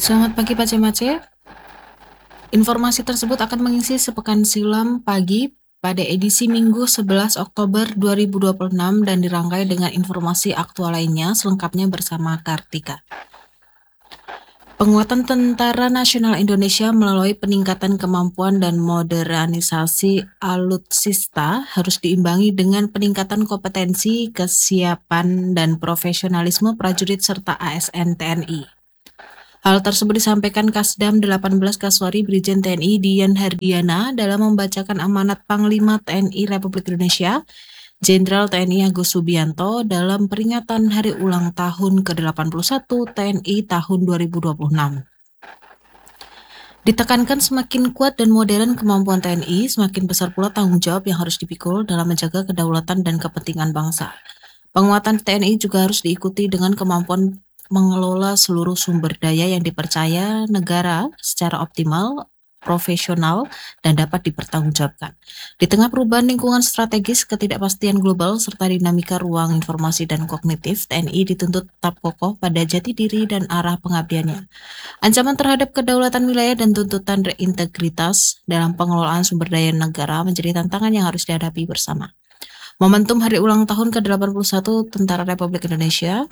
Selamat pagi Pace-Mace. Informasi tersebut akan mengisi sepekan silam pagi pada edisi Minggu 11 Oktober 2026 dan dirangkai dengan informasi aktual lainnya selengkapnya bersama Kartika. Penguatan Tentara Nasional Indonesia melalui peningkatan kemampuan dan modernisasi alutsista harus diimbangi dengan peningkatan kompetensi, kesiapan, dan profesionalisme prajurit serta ASN TNI. Hal tersebut disampaikan Kasdam 18 Kaswari Brigjen TNI Dian Hardiana dalam membacakan amanat Panglima TNI Republik Indonesia Jenderal TNI Agus Subianto dalam peringatan Hari Ulang Tahun ke-81 TNI tahun 2026. Ditekankan semakin kuat dan modern kemampuan TNI, semakin besar pula tanggung jawab yang harus dipikul dalam menjaga kedaulatan dan kepentingan bangsa. Penguatan TNI juga harus diikuti dengan kemampuan mengelola seluruh sumber daya yang dipercaya negara secara optimal, profesional, dan dapat dipertanggungjawabkan. Di tengah perubahan lingkungan strategis, ketidakpastian global, serta dinamika ruang informasi dan kognitif, TNI dituntut tetap kokoh pada jati diri dan arah pengabdiannya. Ancaman terhadap kedaulatan wilayah dan tuntutan reintegritas dalam pengelolaan sumber daya negara menjadi tantangan yang harus dihadapi bersama. Momentum Hari Ulang Tahun ke-81 Tentara Republik Indonesia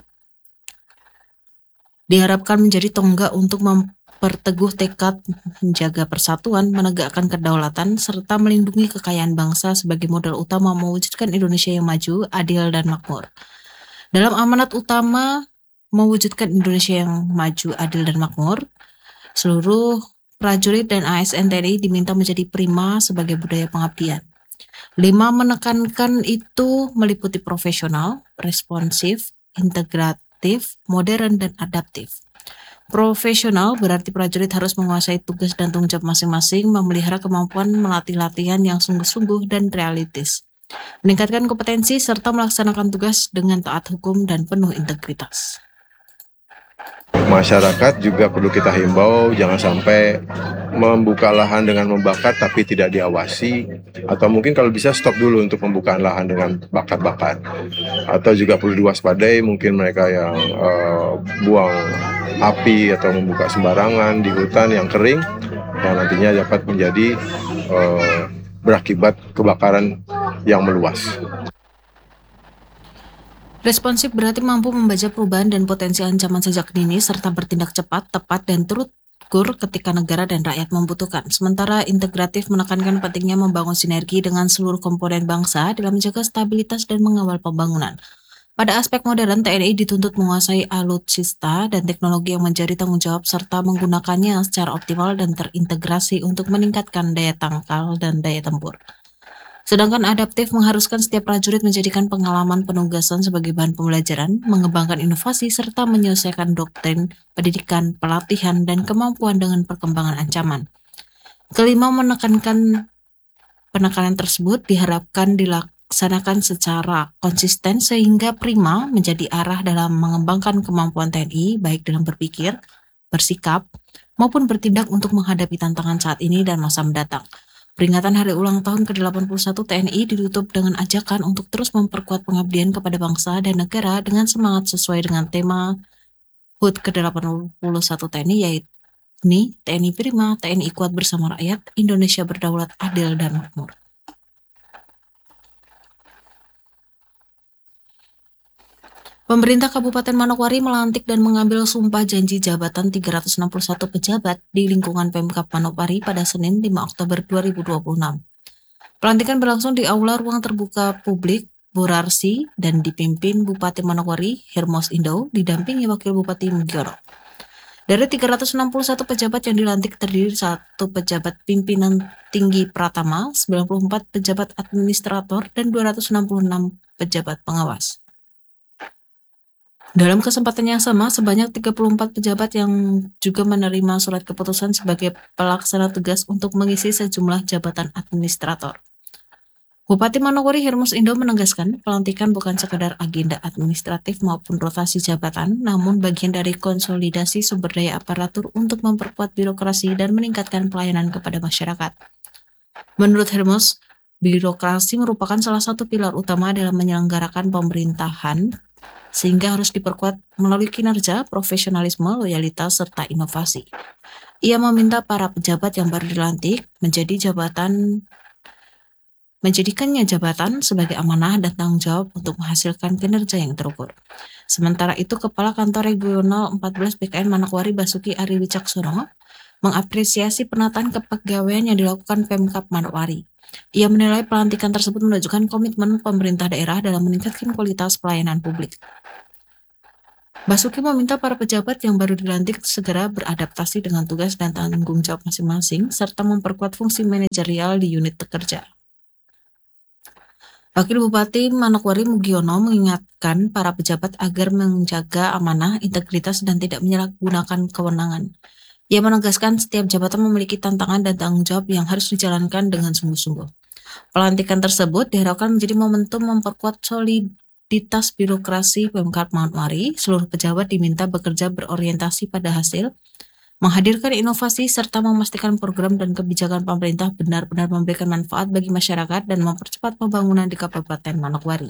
diharapkan menjadi tonggak untuk memperteguh tekad menjaga persatuan, menegakkan kedaulatan, serta melindungi kekayaan bangsa sebagai modal utama mewujudkan Indonesia yang maju, adil, dan makmur. Dalam amanat utama mewujudkan Indonesia yang maju, adil, dan makmur, seluruh prajurit dan ASN TNI diminta menjadi prima sebagai budaya pengabdian. 5 menekankan itu meliputi profesional, responsif, integratif, modern, dan adaptif. Profesional berarti prajurit harus menguasai tugas dan tanggung jawab masing-masing, memelihara kemampuan melatih latihan yang sungguh-sungguh dan realistis, meningkatkan kompetensi, serta melaksanakan tugas dengan taat hukum dan penuh integritas. Masyarakat juga perlu kita himbau jangan sampai membuka lahan dengan membakar tapi tidak diawasi, atau mungkin kalau bisa stop dulu untuk pembukaan lahan dengan bakar-bakar, atau juga perlu diwaspadai mungkin mereka yang buang api atau membuka sembarangan di hutan yang kering yang nantinya dapat menjadi berakibat kebakaran yang meluas. Responsif berarti mampu membaca perubahan dan potensi ancaman sejak dini serta bertindak cepat, tepat, dan terukur ketika negara dan rakyat membutuhkan. Sementara integratif menekankan pentingnya membangun sinergi dengan seluruh komponen bangsa dalam menjaga stabilitas dan mengawal pembangunan. Pada aspek modern, TNI dituntut menguasai alutsista dan teknologi yang menjadi tanggung jawab serta menggunakannya secara optimal dan terintegrasi untuk meningkatkan daya tangkal dan daya tempur. Sedangkan adaptif mengharuskan setiap prajurit menjadikan pengalaman penugasan sebagai bahan pembelajaran, mengembangkan inovasi, serta menyelesaikan doktrin, pendidikan, pelatihan, dan kemampuan dengan perkembangan ancaman. Kelima, penekanan tersebut diharapkan dilaksanakan secara konsisten sehingga prima menjadi arah dalam mengembangkan kemampuan TNI, baik dalam berpikir, bersikap, maupun bertindak untuk menghadapi tantangan saat ini dan masa mendatang. Peringatan Hari Ulang Tahun ke-81 TNI ditutup dengan ajakan untuk terus memperkuat pengabdian kepada bangsa dan negara dengan semangat sesuai dengan tema HUT ke-81 TNI, yaitu TNI Prima, TNI Kuat Bersama Rakyat, Indonesia Berdaulat, Adil, dan Makmur. Pemerintah Kabupaten Manokwari melantik dan mengambil sumpah janji jabatan 361 pejabat di lingkungan Pemkab Manokwari pada Senin 5 Oktober 2026. Pelantikan berlangsung di Aula Ruang Terbuka Publik Borarsi dan dipimpin Bupati Manokwari Hermos Indo didampingi Wakil Bupati Mugiono. Dari 361 pejabat yang dilantik terdiri 1 pejabat pimpinan tinggi Pratama, 94 pejabat administrator, dan 266 pejabat pengawas. Dalam kesempatan yang sama, sebanyak 34 pejabat yang juga menerima surat keputusan sebagai pelaksana tugas untuk mengisi sejumlah jabatan administrator. Bupati Manokwari Hermos Indo menegaskan, pelantikan bukan sekadar agenda administratif maupun rotasi jabatan, namun bagian dari konsolidasi sumber daya aparatur untuk memperkuat birokrasi dan meningkatkan pelayanan kepada masyarakat. Menurut Hermos, birokrasi merupakan salah satu pilar utama dalam menyelenggarakan pemerintahan sehingga harus diperkuat melalui kinerja, profesionalisme, loyalitas, serta inovasi. Ia meminta para pejabat yang baru dilantik menjadikannya jabatan sebagai amanah dan tanggung jawab untuk menghasilkan kinerja yang terukur. Sementara itu, Kepala Kantor Regional 14 BKN Manokwari Basuki Ari Wicaksono mengapresiasi penataan kepegawaian yang dilakukan Pemkab Manokwari. Ia menilai pelantikan tersebut menunjukkan komitmen pemerintah daerah dalam meningkatkan kualitas pelayanan publik. Basuki meminta para pejabat yang baru dilantik segera beradaptasi dengan tugas dan tanggung jawab masing-masing, serta memperkuat fungsi manajerial di unit kerja. Wakil Bupati Manokwari Mugiono mengingatkan para pejabat agar menjaga amanah, integritas, dan tidak menyalahgunakan kewenangan. Ia menegaskan setiap jabatan memiliki tantangan dan tanggung jawab yang harus dijalankan dengan sungguh-sungguh. Pelantikan tersebut diharapkan menjadi momentum memperkuat soliditas birokrasi Pemkab Manokwari. Seluruh pejabat diminta bekerja berorientasi pada hasil, menghadirkan inovasi, serta memastikan program dan kebijakan pemerintah benar-benar memberikan manfaat bagi masyarakat dan mempercepat pembangunan di Kabupaten Manokwari.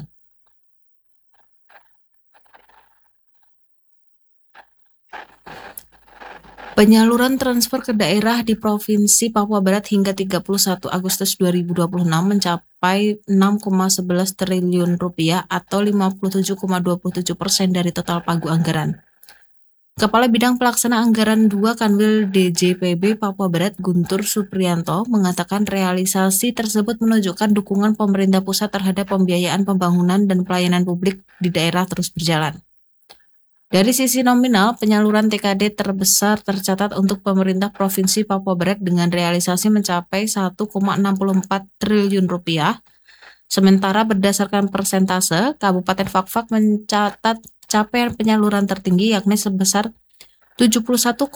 Penyaluran transfer ke daerah di Provinsi Papua Barat hingga 31 Agustus 2026 mencapai 6,11 triliun rupiah atau 57,27% dari total pagu anggaran. Kepala Bidang Pelaksana Anggaran 2 Kanwil DJPB Papua Barat Guntur Supriyanto mengatakan realisasi tersebut menunjukkan dukungan pemerintah pusat terhadap pembiayaan pembangunan dan pelayanan publik di daerah terus berjalan. Dari sisi nominal, penyaluran TKD terbesar tercatat untuk pemerintah Provinsi Papua Barat dengan realisasi mencapai 1,64 triliun rupiah. Sementara berdasarkan persentase, Kabupaten Fakfak mencatat capaian penyaluran tertinggi yakni sebesar 71,15%.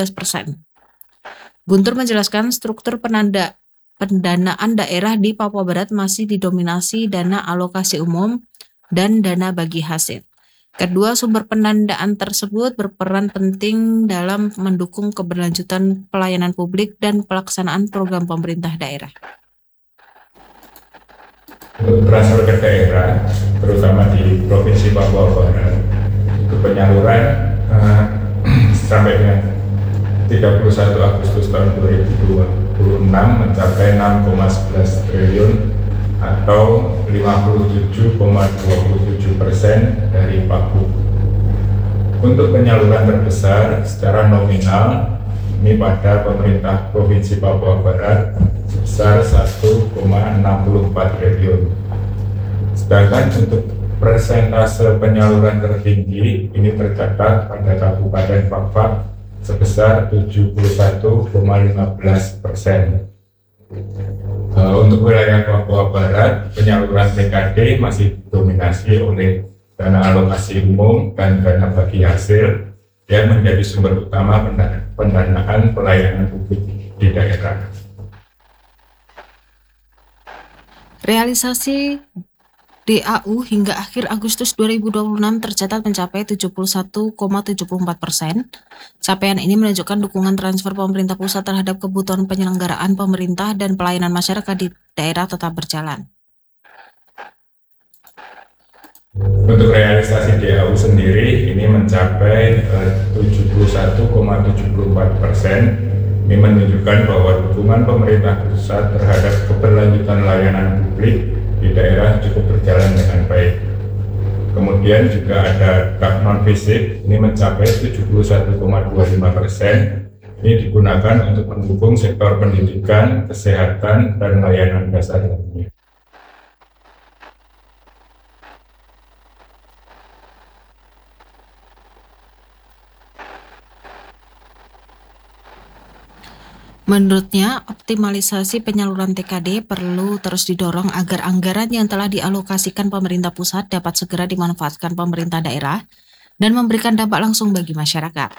Guntur menjelaskan struktur pendanaan daerah di Papua Barat masih didominasi dana alokasi umum dan dana bagi hasil. Kedua sumber pendanaan tersebut berperan penting dalam mendukung keberlanjutan pelayanan publik dan pelaksanaan program pemerintah daerah. Untuk transfer ke daerah, terutama di Provinsi Papua Barat, itu penyaluran sampai dengan 31 Agustus tahun 2026 mencapai 6,11 triliun atau 57,27% dari pagu. Untuk penyaluran terbesar secara nominal ini pada pemerintah Provinsi Papua Barat sebesar 1,64 triliun. Sedangkan untuk persentase penyaluran tertinggi ini tercatat pada Kabupaten Fakfak sebesar 71,15%. Untuk wilayah Papua Barat, penyaluran TKD masih didominasi oleh dana alokasi umum dan dana bagi hasil yang menjadi sumber utama pendanaan pelayanan publik di daerah. Realisasi DAU hingga akhir Agustus 2026 tercatat mencapai 71,74%. Capaian ini menunjukkan dukungan transfer pemerintah pusat terhadap kebutuhan penyelenggaraan pemerintah dan pelayanan masyarakat di daerah tetap berjalan. Untuk realisasi DAU sendiri ini mencapai 71,74%. Ini menunjukkan bahwa dukungan pemerintah pusat terhadap keberlanjutan layanan publik di daerah cukup berjalan dengan baik. Kemudian juga ada gap non fisik ini mencapai 71,25%. Ini digunakan untuk mendukung sektor pendidikan, kesehatan, dan layanan dasar lainnya. Menurutnya, optimalisasi penyaluran TKD perlu terus didorong agar anggaran yang telah dialokasikan pemerintah pusat dapat segera dimanfaatkan pemerintah daerah dan memberikan dampak langsung bagi masyarakat.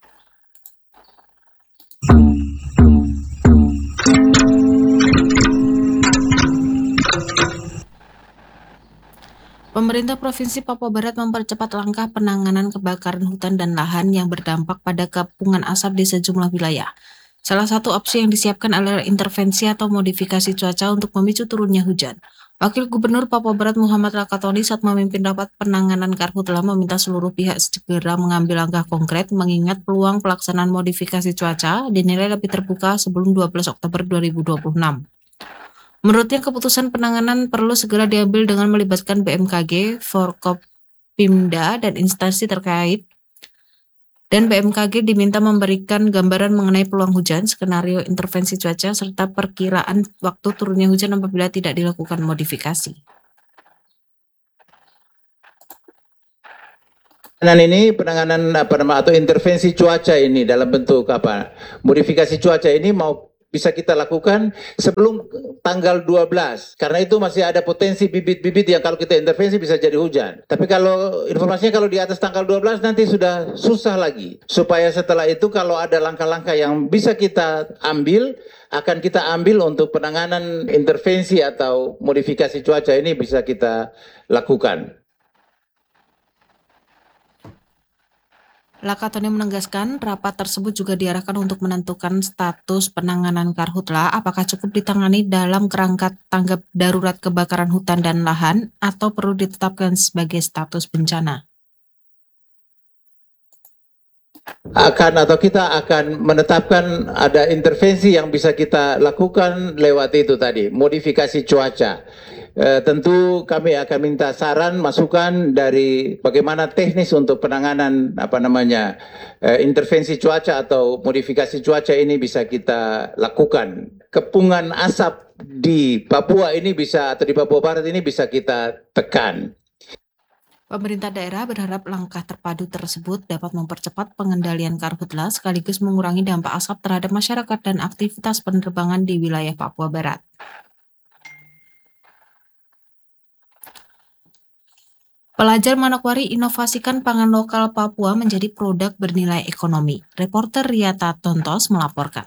Pemerintah Provinsi Papua Barat mempercepat langkah penanganan kebakaran hutan dan lahan yang berdampak pada kepungan asap di sejumlah wilayah. Salah satu opsi yang disiapkan adalah intervensi atau modifikasi cuaca untuk memicu turunnya hujan. Wakil Gubernur Papua Barat Muhammad Lakatoni saat memimpin rapat penanganan karhutla meminta seluruh pihak segera mengambil langkah konkret mengingat peluang pelaksanaan modifikasi cuaca dinilai lebih terbuka sebelum 12 Oktober 2026. Menurutnya keputusan penanganan perlu segera diambil dengan melibatkan BMKG, Forkopimda, dan instansi terkait. Dan BMKG diminta memberikan gambaran mengenai peluang hujan, skenario intervensi cuaca, serta perkiraan waktu turunnya hujan apabila tidak dilakukan modifikasi. Penanganan atau intervensi cuaca ini dalam bentuk modifikasi cuaca ini bisa kita lakukan sebelum tanggal 12. Karena itu masih ada potensi bibit-bibit yang kalau kita intervensi bisa jadi hujan. Tapi kalau informasinya kalau di atas tanggal 12 nanti sudah susah lagi. Supaya setelah itu kalau ada langkah-langkah yang bisa kita ambil, akan kita ambil untuk penanganan intervensi atau modifikasi cuaca ini bisa kita lakukan. Lakatoni menegaskan rapat tersebut juga diarahkan untuk menentukan status penanganan karhutla apakah cukup ditangani dalam kerangka tanggap darurat kebakaran hutan dan lahan atau perlu ditetapkan sebagai status bencana. Kita akan menetapkan ada intervensi yang bisa kita lakukan lewat itu tadi, modifikasi cuaca. Tentu kami akan minta saran, masukan dari bagaimana teknis untuk penanganan intervensi cuaca atau modifikasi cuaca ini bisa kita lakukan. Kepungan asap di Papua ini atau di Papua Barat ini bisa kita tekan. Pemerintah daerah berharap langkah terpadu tersebut dapat mempercepat pengendalian karhutla sekaligus mengurangi dampak asap terhadap masyarakat dan aktivitas penerbangan di wilayah Papua Barat. Pelajar Manokwari inovasikan pangan lokal Papua menjadi produk bernilai ekonomi. Reporter Riata Tontos melaporkan.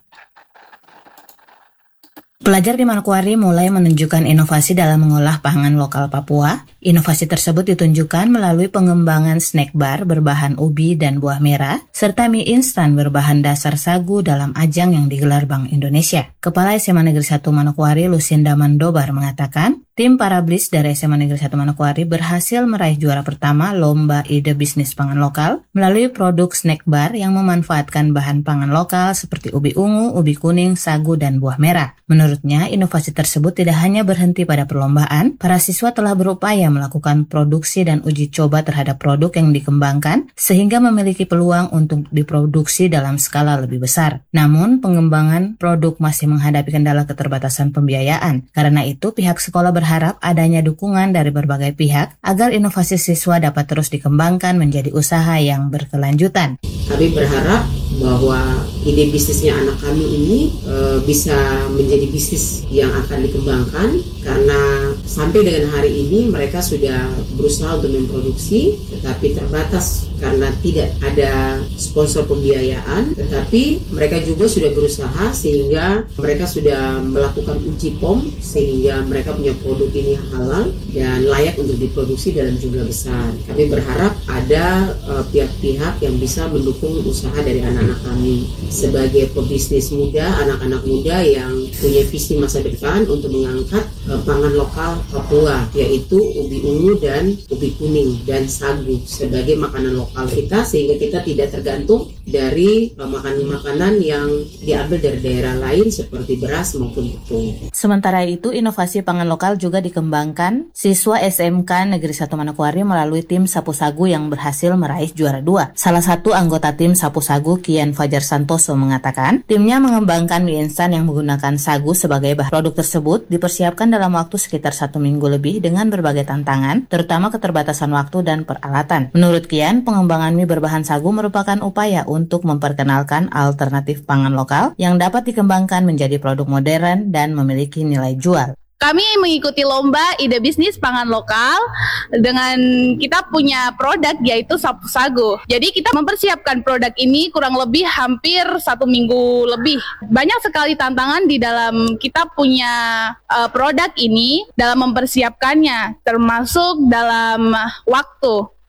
Pelajar di Manokwari mulai menunjukkan inovasi dalam mengolah pangan lokal Papua. Inovasi tersebut ditunjukkan melalui pengembangan snack bar berbahan ubi dan buah merah, serta mie instan berbahan dasar sagu dalam ajang yang digelar Bank Indonesia. Kepala SMA Negeri 1 Manokwari, Lucinda Mandobar, mengatakan, tim Parablis dari SMA Negeri 1 Manokwari berhasil meraih juara pertama Lomba Ide Bisnis Pangan Lokal melalui produk snack bar yang memanfaatkan bahan pangan lokal seperti ubi ungu, ubi kuning, sagu, dan buah merah. Menurutnya, inovasi tersebut tidak hanya berhenti pada perlombaan, para siswa telah berupaya melakukan produksi dan uji coba terhadap produk yang dikembangkan sehingga memiliki peluang untuk diproduksi dalam skala lebih besar. Namun, pengembangan produk masih menghadapi kendala keterbatasan pembiayaan. Karena itu, pihak sekolah berharap adanya dukungan dari berbagai pihak agar inovasi siswa dapat terus dikembangkan menjadi usaha yang berkelanjutan. Kami berharap bahwa ide bisnisnya anak kami ini bisa menjadi bisnis yang akan dikembangkan, karena sampai dengan hari ini mereka sudah berusaha untuk memproduksi tetapi terbatas karena tidak ada sponsor pembiayaan, tetapi mereka juga sudah berusaha sehingga mereka sudah melakukan uji POM sehingga mereka punya produk ini halal dan layak untuk diproduksi dalam jumlah besar. Kami berharap ada pihak-pihak yang bisa mendukung usaha dari anak-anak kami sebagai pebisnis muda, anak-anak muda yang punya visi masa depan untuk mengangkat pangan lokal Papua, yaitu ubi ungu dan ubi kuning dan sagu sebagai makanan lokal kita, sehingga kita tidak tergantung dari makanan-makanan yang diambil dari daerah lain seperti beras maupun tepung. Sementara itu, inovasi pangan lokal juga dikembangkan siswa SMK Negeri 1 Manokwari melalui tim Sapu Sagu yang berhasil meraih juara 2. Salah satu anggota tim Sapu Sagu, Kian Fajar Santoso, mengatakan timnya mengembangkan mie instan yang menggunakan sagu sebagai bahan. Produk tersebut dipersiapkan dalam waktu sekitar 1 minggu lebih dengan berbagai tantangan, terutama keterbatasan waktu dan peralatan. Menurut Kian, pengembangan mie berbahan sagu merupakan upaya untuk memperkenalkan alternatif pangan lokal yang dapat dikembangkan menjadi produk modern dan memiliki nilai jual. Kami mengikuti lomba ide bisnis pangan lokal dengan kita punya produk yaitu Sapu Sagu. Jadi kita mempersiapkan produk ini kurang lebih hampir 1 minggu lebih. Banyak sekali tantangan di dalam kita punya produk ini dalam mempersiapkannya, termasuk dalam waktu.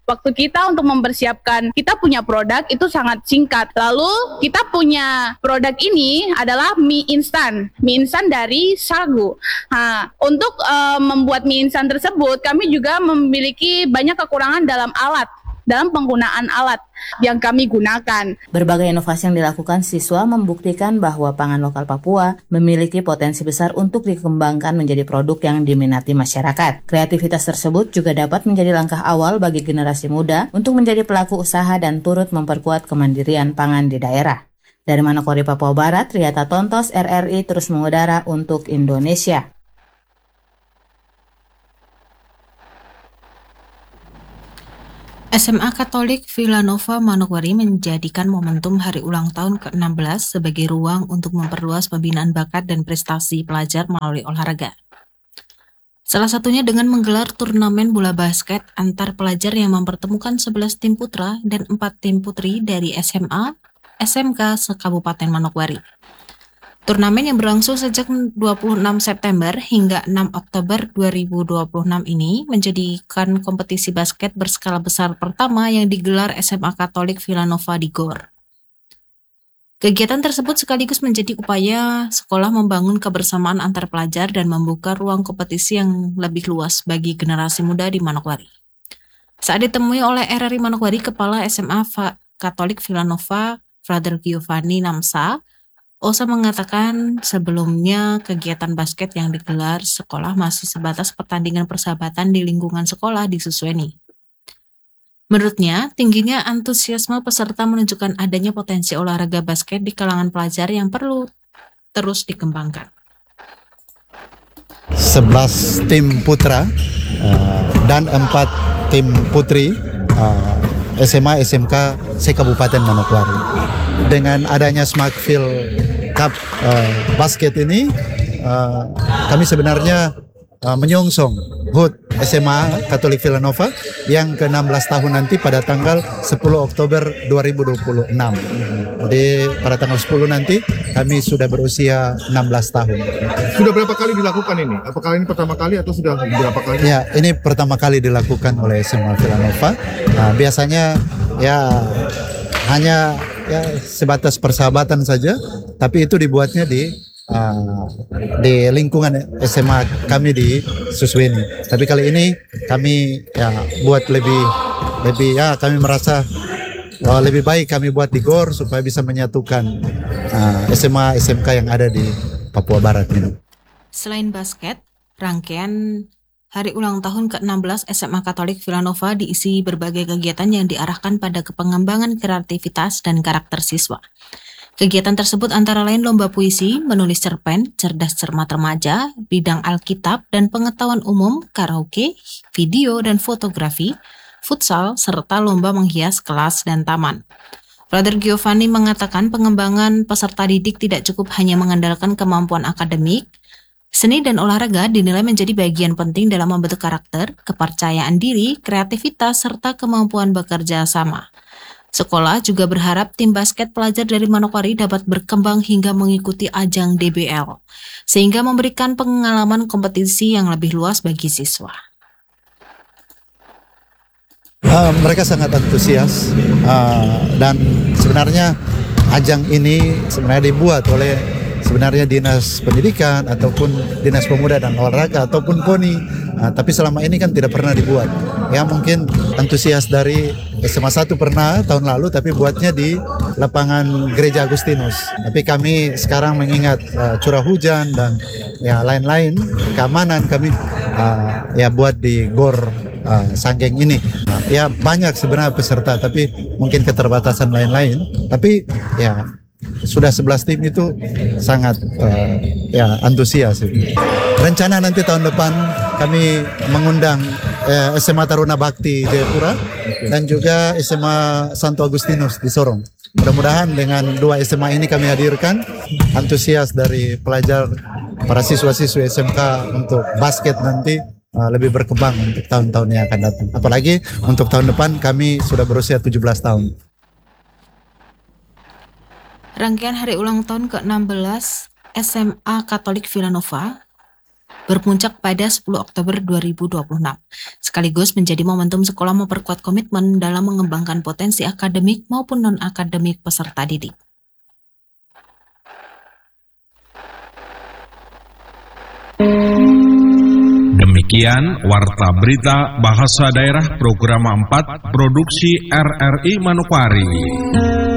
Waktu kita untuk mempersiapkan kita punya produk itu sangat singkat. Lalu kita punya produk ini adalah mie instan dari sagu. Nah, untuk membuat mie instan tersebut kami juga memiliki banyak kekurangan dalam penggunaan alat yang kami gunakan. Berbagai inovasi yang dilakukan siswa membuktikan bahwa pangan lokal Papua memiliki potensi besar untuk dikembangkan menjadi produk yang diminati masyarakat. Kreativitas tersebut juga dapat menjadi langkah awal bagi generasi muda untuk menjadi pelaku usaha dan turut memperkuat kemandirian pangan di daerah. Dari Manokwari, Papua Barat, Riyata Tontos, RRI terus mengudara untuk Indonesia. SMA Katolik Villanova Manokwari menjadikan momentum hari ulang tahun ke-16 sebagai ruang untuk memperluas pembinaan bakat dan prestasi pelajar melalui olahraga. Salah satunya dengan menggelar turnamen bola basket antar pelajar yang mempertemukan 11 tim putra dan 4 tim putri dari SMA, SMK se-Kabupaten Manokwari. Turnamen yang berlangsung sejak 26 September hingga 6 Oktober 2026 ini menjadikan kompetisi basket berskala besar pertama yang digelar SMA Katolik Villanova di GOR. Kegiatan tersebut sekaligus menjadi upaya sekolah membangun kebersamaan antar pelajar dan membuka ruang kompetisi yang lebih luas bagi generasi muda di Manokwari. Saat ditemui oleh RRI Manokwari, Kepala SMA Katolik Villanova, Father Giovanni Namsa, Osa mengatakan sebelumnya kegiatan basket yang digelar sekolah masih sebatas pertandingan persahabatan di lingkungan sekolah di Susweni. Menurutnya, tingginya antusiasme peserta menunjukkan adanya potensi olahraga basket di kalangan pelajar yang perlu terus dikembangkan. 11 tim putra dan 4 tim putri SMA SMK se-Kabupaten Manokwari. Dengan adanya Smartfield Cup basket ini, kami sebenarnya menyongsong HUT SMA Katolik Villanova yang ke-16 tahun nanti pada tanggal 10 Oktober 2026. Jadi pada tanggal 10 nanti kami sudah berusia 16 tahun. Sudah berapa kali dilakukan ini? Apakah ini pertama kali atau sudah berapa kali? Ya, ini pertama kali dilakukan oleh SMA Villanova. Nah, biasanya ya hanya sebatas persahabatan saja, tapi itu dibuatnya di lingkungan SMA kami di Susweni. Tapi kali ini kami buat lebih kami merasa lebih baik kami buat di GOR supaya bisa menyatukan SMA SMK yang ada di Papua Barat ini. Selain basket, rangkaian hari ulang tahun ke-16 SMA Katolik Villanova diisi berbagai kegiatan yang diarahkan pada pengembangan kreativitas dan karakter siswa. Kegiatan tersebut antara lain lomba puisi, menulis cerpen, cerdas cermat remaja, bidang Alkitab dan pengetahuan umum, karaoke, video dan fotografi, futsal, serta lomba menghias kelas dan taman. Father Giovanni mengatakan pengembangan peserta didik tidak cukup hanya mengandalkan kemampuan akademik. Seni dan olahraga dinilai menjadi bagian penting dalam membentuk karakter, kepercayaan diri, kreativitas, serta kemampuan bekerja sama. Sekolah juga berharap tim basket pelajar dari Manokwari dapat berkembang hingga mengikuti ajang DBL, sehingga memberikan pengalaman kompetisi yang lebih luas bagi siswa. Mereka sangat antusias dan sebenarnya ajang ini sebenarnya dibuat oleh Dinas Pendidikan ataupun Dinas Pemuda dan Olahraga ataupun KONI, tapi selama ini kan tidak pernah dibuat. Ya mungkin antusias dari SMA 1 pernah tahun lalu, tapi buatnya di lapangan Gereja Agustinus. Tapi kami sekarang mengingat curah hujan dan ya lain-lain keamanan, kami buat di GOR Sanggeng ini. Ya banyak sebenarnya peserta, tapi mungkin keterbatasan lain-lain. Tapi ya sudah 11 tim itu sangat antusias. Rencana nanti tahun depan kami mengundang SMA Taruna Bakti Jayapura dan juga SMA Santo Agustinus di Sorong. Mudah-mudahan dengan 2 SMA ini kami hadirkan antusias dari pelajar, para siswa-siswi SMK untuk basket nanti lebih berkembang untuk tahun-tahun yang akan datang. Apalagi untuk tahun depan kami sudah berusia 17 tahun. Rangkaian hari ulang tahun ke-16 SMA Katolik Villanova berpuncak pada 10 Oktober 2026, sekaligus menjadi momentum sekolah memperkuat komitmen dalam mengembangkan potensi akademik maupun non-akademik peserta didik. Demikian Warta Berita Bahasa Daerah Program 4 Produksi RRI Manokwari.